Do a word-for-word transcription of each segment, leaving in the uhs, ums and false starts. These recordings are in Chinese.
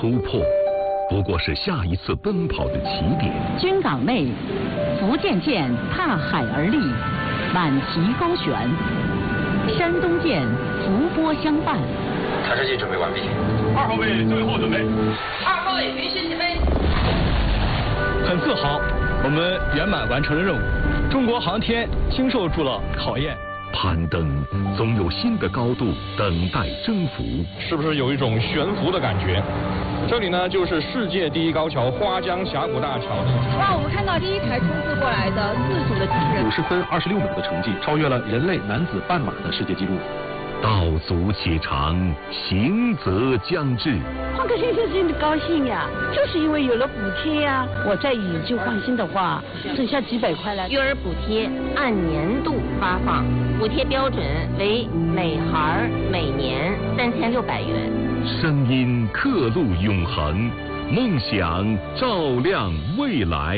突破，不过是下一次奔跑的起点。 军港内，福建舰踏海而立，满旗高悬；山东舰伏波相伴。 探视机准备完毕。 二号位最后准备。 二号位允许起飞。 很自豪，我们圆满完成了任务。中国航天经受住了考验。 攀登总有新的高度等待征服， 是不是有一种悬浮的感觉？这里呢，就是世界第一高桥花江峡谷大桥。 哇，我们看到第一台冲刺过来的自主的机器人， 五十分二十六秒的成绩，超越了人类男子半马的世界纪录。 道阻且长，行则将至。 换个先生真的高兴呀，就是因为有了补贴呀。我再以旧换新的话，剩下几百块了。 育儿补贴按年度发放，补贴标准为每孩每年三千六百元。 声音刻录永恒，梦想照亮未来。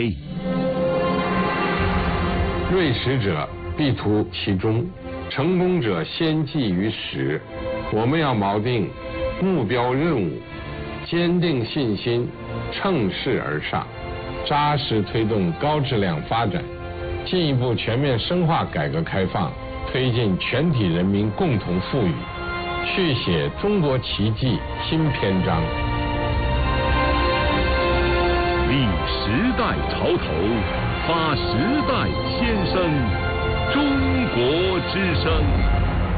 锐实者必图其中。成功者先记于始，我们要锚定目标任务，坚定信心，乘势而上，扎实推动高质量发展，进一步全面深化改革开放，推进全体人民共同富裕，续写中国奇迹新篇章。 立时代潮头，发时代先声。中国之声。